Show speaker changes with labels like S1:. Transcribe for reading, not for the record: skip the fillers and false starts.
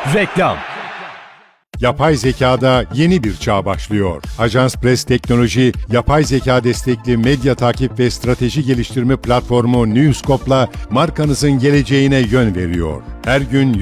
S1: Reklam.
S2: Yapay zekada yeni bir çağ başlıyor. Ajans Press Teknoloji, yapay zeka destekli medya takip ve strateji geliştirme platformu Newscope'la markanızın geleceğine yön veriyor. Her gün